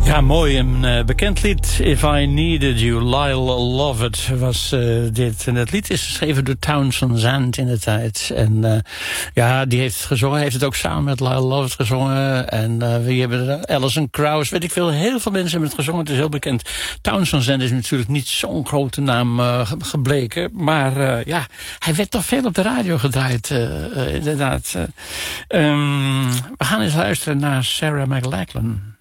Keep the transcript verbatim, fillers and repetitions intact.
Ja, mooi. Een uh, bekend lied. If I Needed You, Lyle Lovett was uh, dit. En het lied is geschreven door Townsend Zand in de tijd. En uh, ja, die heeft het gezongen. Hij heeft het ook samen met Lyle Lovett gezongen. En uh, wie hebben er? Alison Krauss, weet ik veel. Heel veel mensen hebben het gezongen. Het is heel bekend. Townsend Zand is natuurlijk niet zo'n grote naam uh, gebleken. Maar uh, ja, hij werd toch veel op de radio gedraaid. Uh, uh, inderdaad. Uh, um, we gaan eens luisteren naar Sarah McLachlan.